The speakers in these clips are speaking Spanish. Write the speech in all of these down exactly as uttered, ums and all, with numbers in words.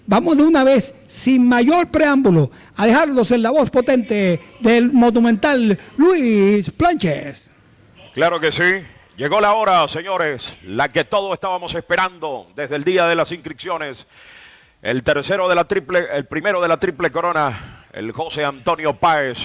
vamos de una vez, sin mayor preámbulo, a dejarlos en la voz potente del monumental Luis Planches. Claro que sí. Llegó la hora, señores, la que todos estábamos esperando desde el día de las inscripciones. El tercero de la triple, el primero de la triple corona, el José Antonio Páez.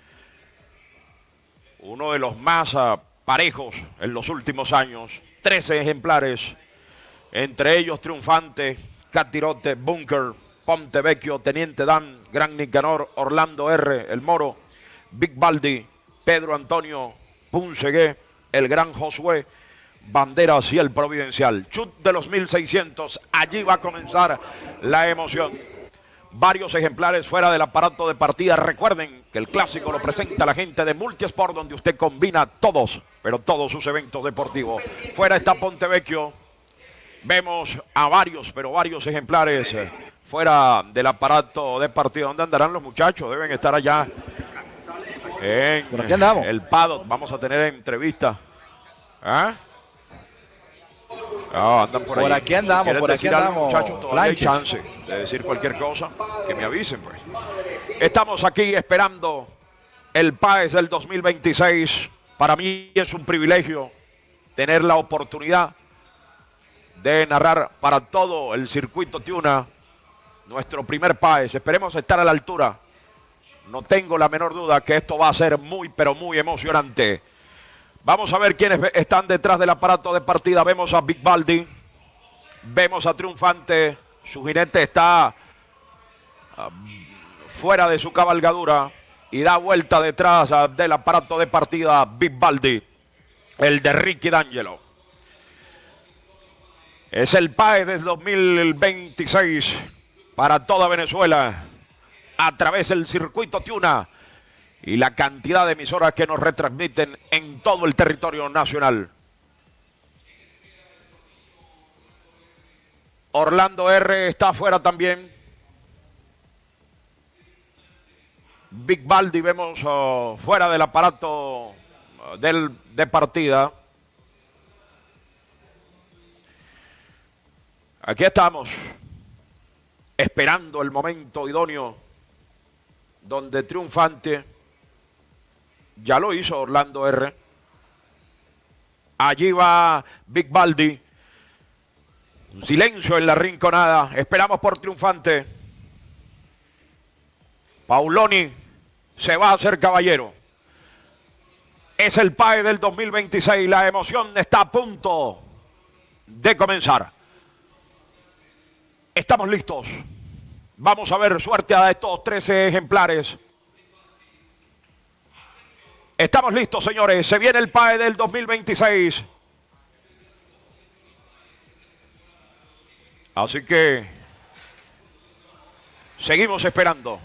Uno de los más uh, parejos en los últimos años. trece ejemplares, entre ellos Triunfante, Catirote, Bunker, Pontevecchio, Teniente Dan, Gran Nicanor, Orlando R, El Moro, Big Baldi, Pedro Antonio, Puncegué, el Gran Josué, Banderas y el Providencial. Chut de los mil seiscientos, allí va a comenzar la emoción. Varios ejemplares fuera del aparato de partida. Recuerden que el clásico lo presenta la gente de Multisport, donde usted combina todos, pero todos sus eventos deportivos. Fuera está Pontevecchio. Vemos a varios, pero varios ejemplares fuera del aparato de partida. ¿Dónde andarán los muchachos? Deben estar allá en Por aquí andamos. el paddock. Vamos a tener entrevista. ¿Ah? No, andan por, por ahí. aquí andamos, Si por aquí decir algo, andamos. muchachos, todavía hay Planches. chance de decir cualquier cosa, que me avisen, pues. Estamos aquí esperando el Páez del dos mil veintiséis. Para mí es un privilegio tener la oportunidad de narrar para todo el circuito Tiuna nuestro primer Páez. Esperemos estar a la altura. No tengo la menor duda que esto va a ser muy, pero muy emocionante. Vamos a ver quiénes están detrás del aparato de partida. Vemos a Big Baldi, vemos a Triunfante. Su jinete está uh, fuera de su cabalgadura y da vuelta detrás uh, del aparato de partida Big Baldi, el de Ricky D'Angelo. Es el Páez del dos mil veintiséis para toda Venezuela a través del circuito Tiuna y la cantidad de emisoras que nos retransmiten en todo el territorio nacional. Orlando R está afuera también. Big Baldi vemos uh, fuera del aparato uh, del, de partida. Aquí estamos, esperando el momento idóneo donde Triunfante, ya lo hizo Orlando R. Allí va Big Baldi. Un silencio en la rinconada. Esperamos por Triunfante. Pauloni se va a hacer caballero. Es el Páez del dos mil veintiséis. La emoción está a punto de comenzar. Estamos listos. Vamos a ver suerte a estos trece ejemplares. Estamos listos, señores. Se viene el Páez del dos mil veintiséis. Así que seguimos esperando.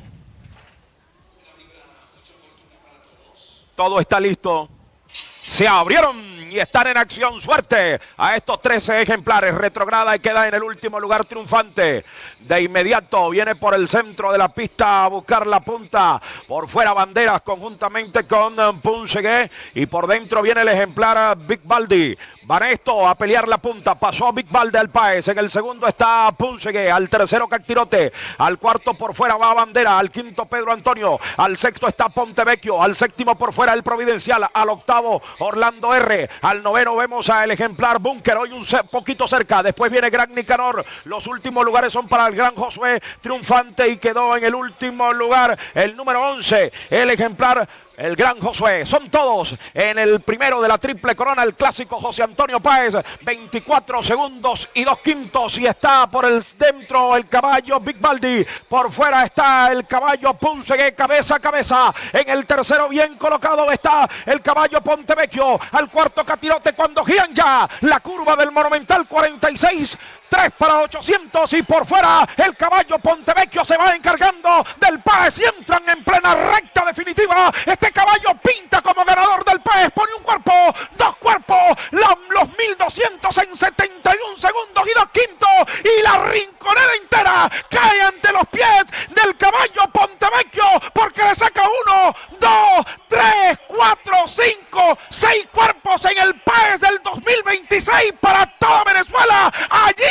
Todo está listo. Se abrieron y están en acción. Suerte a estos trece ejemplares. Retrograda y queda en el último lugar Triunfante. De inmediato viene por el centro de la pista a buscar la punta. Por fuera Banderas conjuntamente con Puncegué. Y por dentro viene el ejemplar Big Baldi. Banesto a pelear la punta. Pasó Big Baldi al Páez. En el segundo está Puncegué. Al tercero Cactirote. Al cuarto por fuera va Bandera. Al quinto Pedro Antonio. Al sexto está Pontevecchio. Al séptimo por fuera el Providencial. Al octavo Orlando R. Al noveno vemos al ejemplar Bunker. Hoy un poquito cerca. Después viene Gran Nicanor. Los últimos lugares son para el Gran Josué. Triunfante y quedó en el último lugar el número once. El ejemplar el Gran Josué. Son todos en el primero de la triple corona, el clásico José Antonio Páez. veinticuatro segundos y dos quintos. Y está por el dentro el caballo Big Baldi. Por fuera está el caballo Puncegué, cabeza a cabeza. En el tercero bien colocado está el caballo Pontevecchio. Al cuarto Catirote cuando giran ya la curva del Monumental. cuarenta y seis. tres para ochocientos y por fuera el caballo Pontevecchio se va encargando del Páez y entran en plena recta definitiva. Este caballo pinta como ganador del Páez, pone un cuerpo, dos cuerpos, la, los mil doscientos en setenta y un segundos y dos quintos y la rinconera entera cae ante los pies del caballo Pontevecchio.